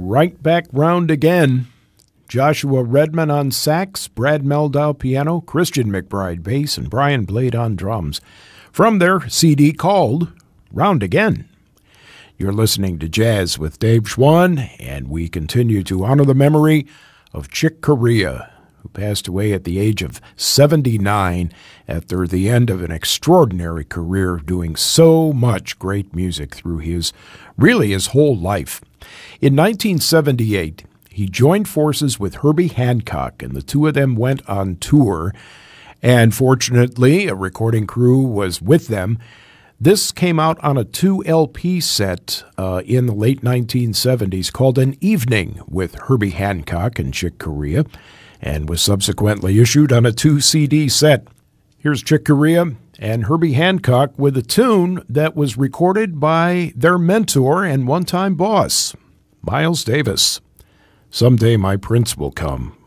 right back round again. Joshua Redman on sax, Brad Meldau piano, Christian McBride bass, and Brian Blade on drums. From their CD called Round Again. You're listening to Jazz with Dave Schwann, and we continue to honor the memory of Chick Corea, who passed away at the age of 79 after the end of an extraordinary career doing so much great music through his whole life. In 1978, he joined forces with Herbie Hancock, and the two of them went on tour, and fortunately, a recording crew was with them. This came out on a 2-LP set in the late 1970s called An Evening with Herbie Hancock and Chick Corea, and was subsequently issued on a 2-CD set. Here's Chick Corea and Herbie Hancock with a tune that was recorded by their mentor and one-time boss, Miles Davis. Someday My Prince Will Come.